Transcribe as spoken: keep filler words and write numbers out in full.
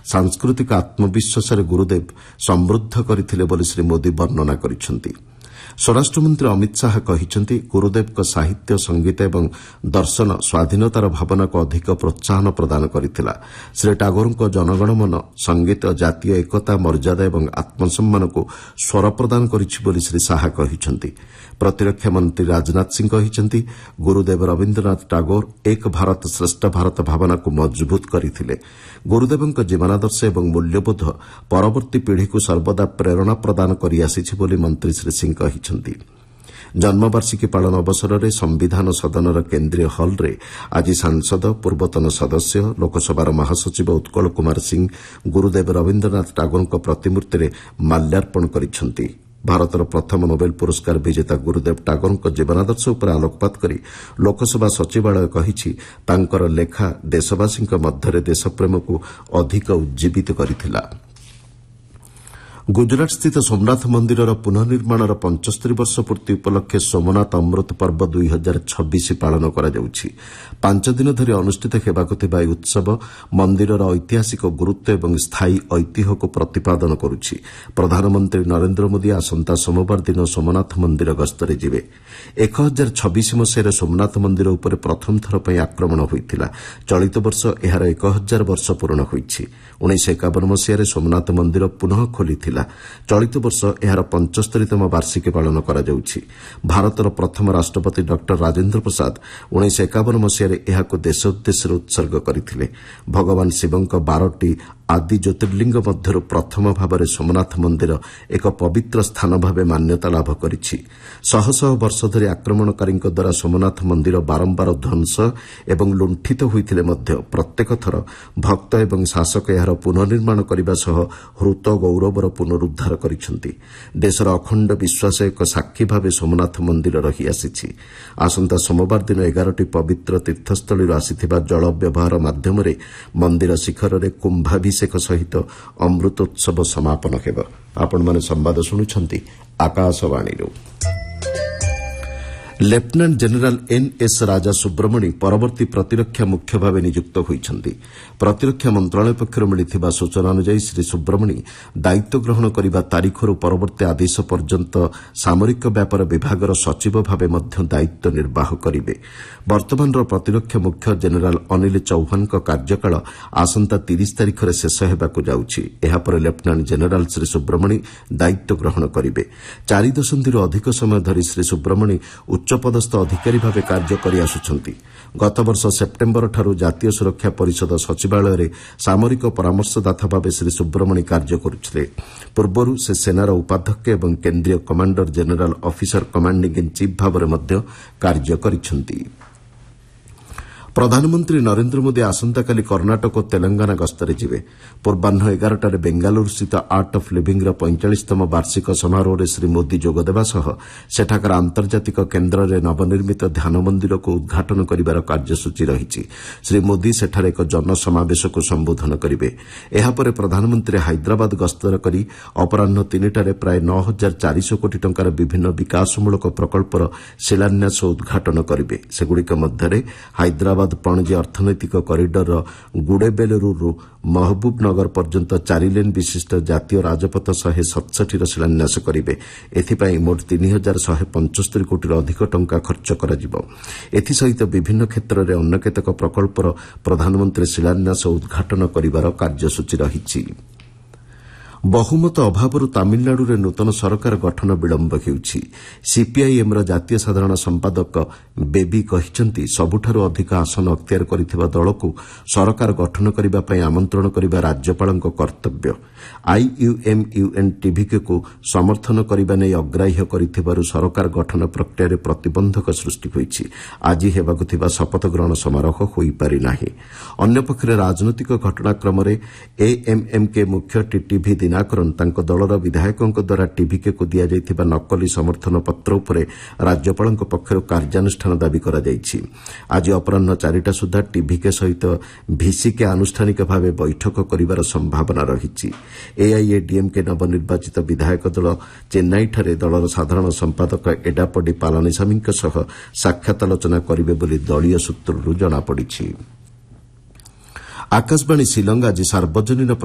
ସାଂସ୍କୃତିକ ଆତ୍ମବିଶ୍ୱାସରେ ଗୁରୁଦେବ ସମୃଦ୍ଧ କରିଥିଲେ ବୋଲି ଶ୍ରୀ ମୋଦି ବର୍ଣ୍ଣନା କରିଛନ୍ତି। ସ୍ୱରାଷ୍ଟ୍ରମନ୍ତ୍ରୀ ଅମିତ ଶାହା କହିଛନ୍ତି ଗୁରୁଦେବଙ୍କ ସାହିତ୍ୟ ସଙ୍ଗୀତ ଏବଂ ଦର୍ଶନ ସ୍ୱାଧୀନତାର ଭାବନାକୁ ଅଧିକ ପ୍ରୋତ୍ସାହନ ପ୍ରଦାନ କରିଥିଲା। ଶ୍ରୀ ଟାଗୋରଙ୍କ ଜନଗଣମନ ସଙ୍ଗୀତ ଜାତୀୟ ଏକତା ମର୍ଯ୍ୟାଦା ଏବଂ ଆତ୍ମସମ୍ମାନକୁ ସ୍ୱର ପ୍ରଦାନ କରିଛି ବୋଲି ଶ୍ରୀ ଶାହା କହିଛନ୍ତି। ପ୍ରତିରକ୍ଷା ମନ୍ତ୍ରୀ ରାଜନାଥ ସିଂ କହିଛନ୍ତି ଗୁରୁଦେବ ରବୀନ୍ଦ୍ରନାଥ ଟାଗୋର ଏକ ଭାରତ ଶ୍ରେଷ୍ଠ ଭାରତ ଭାବନାକୁ ମଜବୁତ କରିଥିଲେ। ଗୁରୁଦେବଙ୍କ ଜୀବନାଦର୍ଶ ଏବଂ ମୂଲ୍ୟବୋଧ ପରବର୍ତ୍ତୀ ପିଢ଼ିକୁ ସର୍ବଦା ପ୍ରେରଣା ପ୍ରଦାନ କରିଆସିଛି ବୋଲି ମନ୍ତ୍ରୀ ଶ୍ରୀ ସିଂ କହିଛନ୍ତି। ଜନ୍ମବାର୍ଷିକୀ ପାଳନ ଅବସରରେ ସମ୍ବିଧାନ ସଦନର କେନ୍ଦ୍ରୀୟ ହଲ୍ରେ ଆଜି ସାଂସଦ ପୂର୍ବତନ ସଦସ୍ୟ ଲୋକସଭାର ମହାସଚିବ ଉତ୍କଳ କୁମାର ସିଂ ଗୁରୁଦେବ ରବୀନ୍ଦ୍ରନାଥ ଟାଗୋରଙ୍କ ପ୍ରତିମୂର୍ତ୍ତିରେ ମାଲ୍ୟାର୍ପଣ କରିଛନ୍ତି। ଭାରତର ପ୍ରଥମ ନୋବେଲ ପୁରସ୍କାର ବିଜେତା ଗୁରୁଦେବ ଟାଗୋରଙ୍କ ଜୀବନାଦର୍ଶ ଉପରେ ଆଲୋକପାତ କରି ଲୋକସଭା ସଚିବାଳୟ କହିଛି ତାଙ୍କର ଲେଖା ଦେଶବାସୀଙ୍କ ମଧ୍ୟରେ ଦେଶପ୍ରେମକୁ ଅଧିକ ଉଜ୍ଜୀବିତ କରିଥିଲା। ଗୁଜରାଟସ୍ଥିତ ସୋମନାଥ ମନ୍ଦିରର ପୁନଃନିର୍ମାଣର ପଞ୍ଚସ୍ତରୀ ବର୍ଷ ପୂର୍ତ୍ତି ଉପଲକ୍ଷେ ସୋମନାଥ ଅମୃତ ପର୍ବ ଦୁଇ ହଜାର ଛବିଶ ପାଳନ କରାଯାଉଛି। ପାଞ୍ଚ ଦିନ ଧରି ଅନୁଷ୍ଠିତ ହେବାକୁ ଥିବା ଏହି ଉତ୍ସବ ମନ୍ଦିରର ଐତିହାସିକ ଗୁରୁତ୍ୱ ଏବଂ ସ୍ଥାୟୀ ଐତିହ୍ୟକୁ ପ୍ରତିପାଦନ କରୁଛି। ପ୍ରଧାନମନ୍ତ୍ରୀ ନରେନ୍ଦ୍ର ମୋଦି ଆସନ୍ତା ସୋମବାର ଦିନ ସୋମନାଥ ମନ୍ଦିର ଗସ୍ତରେ ଯିବେ। ଏକ ହଜାର ଛବିଶ ମସିହାରେ ସୋମନାଥ ମନ୍ଦିର ଉପରେ ପ୍ରଥମ ଥର ପାଇଁ ଆକ୍ରମଣ ହୋଇଥିଲା। ଚଳିତ ବର୍ଷ ଏହାର ଏକ ହଜାର ବର୍ଷ ପୂରଣ ହୋଇଛି। ଉଣେଇଶହ ଏକାବନ ମସିହାରେ ସୋମନାଥ ମନ୍ଦିର ପୁନଃ ଖୋଲିଥିଲା। ଚଳିତ ବର୍ଷ ଏହାର ପଞ୍ଚସ୍ତରୀତମ ବାର୍ଷିକୀ ପାଳନ କରାଯାଉଛି। ଭାରତର ପ୍ରଥମ ରାଷ୍ଟ୍ରପତି ଡକ୍ଟର ରାଜେନ୍ଦ୍ର ପ୍ରସାଦ ଉଣେଇଶହ ଏକାବନ ମସିହାରେ ଏହାକୁ ଦେଶ ଉଦ୍ଦେଶ୍ୟରେ ଉତ୍ସର୍ଗ କରିଥିଲେ। ଭଗବାନ ଶିବଙ୍କ ବାରଟି ଆଦି ଜ୍ୟୋତିର୍ଲିଙ୍ଗ ମଧ୍ୟରୁ ପ୍ରଥମ ଭାବରେ ସୋମନାଥ ମନ୍ଦିର ଏକ ପବିତ୍ର ସ୍ଥାନ ଭାବେ ମାନ୍ୟତା ଲାଭ କରିଛି। ଶହ ଶହ ବର୍ଷ ଧରି ଆକ୍ରମଣକାରୀଙ୍କ ଦ୍ୱାରା ସୋମନାଥ ମନ୍ଦିର ବାରମ୍ବାର ଧ୍ୱଂସ ଏବଂ ଲୁଣ୍ଠିତ ହୋଇଥିଲେ ମଧ୍ୟ ପ୍ରତ୍ୟେକ ଥର ଭକ୍ତ ଏବଂ ଶାସକ ଏହାର ପୁନଃନିର୍ମାଣ କରିବା ସହ ହୃତ ଗୌରବର ପୁନରୁଦ୍ଧାର କରିଛନ୍ତି। ଦେଶର ଅଖଣ୍ଡ ବିଶ୍ୱାସ ଏକ ସାକ୍ଷୀ ଭାବେ ସୋମନାଥ ମନ୍ଦିର ରହିଆସିଛି। ଆସନ୍ତା ସୋମବାର ଦିନ ଏଗାରଟି ପବିତ୍ର ତୀର୍ଥସ୍ଥଳୀରୁ ଆସିଥିବା ଜଳ ବ୍ୟବହାର ମାଧ୍ୟମରେ ମନ୍ଦିର ଶିଖରରେ କୁମ୍ଭାଭିଷେକ ସହିତ ଅମୃତୋତ୍ସବ ସମାପନ ହେବ। ଆପଣମାନେ ସମ୍ବାଦ ଶୁଣୁଛନ୍ତି ଆକାଶବାଣୀରୁ। ଲେଫ୍ଟନାଣ୍ଟ ଜେନେରାଲ ଏନ୍ଏସ୍ ରାଜା ସୁବ୍ରମଣି ପରବର୍ତ୍ତୀ ପ୍ରତିରକ୍ଷା ମୁଖ୍ୟ ଭାବେ ନିଯୁକ୍ତ ହୋଇଛନ୍ତି। ପ୍ରତିରକ୍ଷା ମନ୍ତ୍ରଣାଳୟ ପକ୍ଷରୁ ମିଳିଥିବା ସୂଚନା ଅନୁଯାୟୀ ଶ୍ରୀ ସୁବ୍ରମଣି ଦାୟିତ୍ୱ ଗ୍ରହଣ କରିବା ତାରିଖରୁ ପରବର୍ତ୍ତୀ ଆଦେଶ ପର୍ଯ୍ୟନ୍ତ ସାମରିକ ବ୍ୟାପାର ବିଭାଗର ସଚିବ ଭାବେ ମଧ୍ୟ ଦାୟିତ୍ୱ ନିର୍ବାହ କରିବେ। ବର୍ତ୍ତମାନର ପ୍ରତିରକ୍ଷା ମୁଖ୍ୟ ଜେନେରାଲ ଅନିଲ ଚୌହାନଙ୍କ କାର୍ଯ୍ୟକାଳ ଆସନ୍ତା ତିରିଶ ତାରିଖରେ ଶେଷ ହେବାକୁ ଯାଉଛି। ଏହାପରେ ଲେଫ୍ଟନାଣ୍ଟ ଜେନେରାଲ ଶ୍ରୀ ସୁବ୍ରମଣି ଦାୟିତ୍ୱ ଗ୍ରହଣ କରିବେ। ଚାରି ଦଶନ୍ଧିରୁ ଅଧିକ ସମୟ ଧରି ଶ୍ରୀ ସୁବ୍ରମଣି ଉଚ୍ଚପଦସ୍ଥ ଅଧିକାରୀ ଭାବେ କାର୍ଯ୍ୟ କରିଆସୁଛନ୍ତି। ଗତବର୍ଷ ସେପ୍ଟେମ୍ବରଠାରୁ ଜାତୀୟ ସୁରକ୍ଷା ପରିଷଦ ସଚିବାଳୟରେ ସାମରିକ ପରାମର୍ଶଦାତା ଭାବେ ଶ୍ରୀ ସୁବ୍ରମଣି କାର୍ଯ୍ୟ କରୁଥିଲେ। ପୂର୍ବରୁ ସେ ସେନାର ଉପାଧ୍ୟକ୍ଷ ଏବଂ କେନ୍ଦ୍ରୀୟ commander general officer commanding in chief ଭାବରେ ମଧ୍ୟ କାର୍ଯ୍ୟ କରିଛନ୍ତି। ପ୍ରଧାନମନ୍ତ୍ରୀ ନରେନ୍ଦ୍ର ମୋଦି ଆସନ୍ତାକାଲି କର୍ଣ୍ଣାଟକ ଓ ତେଲଙ୍ଗାନା ଗସ୍ତରେ ଯିବେ। ପୂର୍ବାହ୍ନ ଏଗାରଟାରେ ବେଙ୍ଗାଲୁରୁସ୍ଥିତ ଆର୍ଟ ଅଫ୍ ଲିଭିଂର ପଇଁଚାଳିଶତମ ବାର୍ଷିକ ସମାରୋହରେ ଶ୍ରୀ ମୋଦି ଯୋଗଦେବା ସହ ସେଠାକାର ଆନ୍ତର୍ଜାତିକ କେନ୍ଦ୍ରରେ ନବନିର୍ମିତ ଧ୍ୟାନ ମନ୍ଦିରକୁ ଉଦ୍ଘାଟନ କରିବାର କାର୍ଯ୍ୟସୂଚୀ ରହିଛି। ଶ୍ରୀ ମୋଦି ସେଠାରେ ଏକ ଜନସମାବେଶକୁ ସମ୍ବୋଧନ କରିବେ। ଏହାପରେ ପ୍ରଧାନମନ୍ତ୍ରୀ ହାଇଦ୍ରାବାଦ ଗସ୍ତ କରି ଅପରାହ୍ନ ତିନିଟାରେ ପ୍ରାୟ ନଅ ହଜାର ଚାରିଶହ କୋଟି ଟଙ୍କାର ବିଭିନ୍ନ ବିକାଶମୂଳକ ପ୍ରକଳ୍ପର ଶିଳାନ୍ୟାସ ଓ ଉଦ୍ଘାଟନ କରିବେ। ସେଗୁଡ଼ିକ ମଧ୍ୟରେ ହାଇଦ୍ରାବାଦ ପଣଜି ଅର୍ଥନୈତିକ କରିଡରର ଗୁଡେବେଲୁରୁରୁ ମହବୁବନଗର ପର୍ଯ୍ୟନ୍ତ ଚାରିଲେନ୍ ବିଶିଷ୍ଟ ଜାତୀୟ ରାଜପଥ ଶହେ ସତଷଠିର ଶିଳାନ୍ୟାସ କରିବେ। ଏଥିପାଇଁ ମୋଟ ତିନି ହଜାର ଶହେ ପଞ୍ଚସ୍ତରୀ କୋଟିରୁ ଅଧିକ ଟଙ୍କା ଖର୍ଚ୍ଚ କରାଯିବ। ଏଥିସହିତ ବିଭିନ୍ନ କ୍ଷେତ୍ରରେ ଅନ୍ୟ କେତେକ ପ୍ରକଳ୍ପର ପ୍ରଧାନମନ୍ତ୍ରୀ ଶିଳାନ୍ୟାସ ଓ ଉଦ୍ଘାଟନ କରିବାର କାର୍ଯ୍ୟସୂଚୀ ରହିଛି। ବହୁମତ ଅଭାବରୁ ତାମିଲନାଡୁରେ ନୂତନ ସରକାର ଗଠନ ବିଳମ୍ବ ହେଉଛି। ସିପିଆଇଏମ୍ର ଜାତୀୟ ସାଧାରଣ ସମ୍ପାଦକ ବେବି କହିଛନ୍ତି ସବୁଠାରୁ ଅଧିକ ଆସନ ଅକ୍ତିଆର କରିଥିବା ଦଳକୁ ସରକାର ଗଠନ କରିବା ପାଇଁ ଆମନ୍ତ୍ରଣ କରିବା ରାଜ୍ୟପାଳଙ୍କ କର୍ତ୍ତବ୍ୟ। ଆଇୟୁଏମ୍ୟୁଏନ୍ ଟିଭିକେକୁ ସମର୍ଥନ କରିବା ନେଇ ଅଗ୍ରାହ୍ୟ କରିଥିବାରୁ ସରକାର ଗଠନ ପ୍ରକ୍ରିୟାରେ ପ୍ରତିବନ୍ଧକ ସୃଷ୍ଟି ହୋଇଛି। ଆଜି ହେବାକୁ ଥିବା ଶପଥ ଗ୍ରହଣ ସମାରୋହ ହୋଇପାରି ନାହିଁ। ଅନ୍ୟପକ୍ଷରେ ରାଜନୈତିକ ଘଟଣାକ୍ରମରେ ଏଏମ୍ଏମ୍କେ ମୁଖ୍ୟ ଟିଟିଭି ଦିନାକରନ୍ ତାଙ୍କ ଦଳର ବିଧାୟକଙ୍କ ଦ୍ୱାରା ଟିଭିକେକୁ ଦିଆଯାଇଥିବା ନକଲି ସମର୍ଥନ ପତ୍ର ଉପରେ ରାଜ୍ୟପାଳଙ୍କ ପକ୍ଷରୁ କାର୍ଯ୍ୟାନୁଷ୍ଠାନ ଦାବି କରାଯାଇଛି। ଆଜି ଅପରାହ୍ନ ଚାରିଟା ସୁଦ୍ଧା ଟିଭିକେ ସହିତ ଭିସିକେ ଆନୁଷ୍ଠାନିକ ଭାବେ ବୈଠକ କରିବାର ସମ୍ଭାବନା ରହିଛି। ଏଆଇଏଡିଏମ୍କେ ନବନିର୍ବାଚିତ ବିଧାୟକ ଦଳ ଚେନ୍ନାଇଠାରେ ଦଳର ସାଧାରଣ ସମ୍ପାଦକ ଏଡାପଡି ପାଲାନିସାମୀଙ୍କ ସହ ସାକ୍ଷାତ ଆଲୋଚନା କରିବେ ବୋଲି ଦଳୀୟ ସୂତ୍ରରୁ ଜଣାପଡ଼ିଛି। ଆକାଶବାଣୀ ଶିଲଂ ଆଜି ସାର୍ବଜନୀନ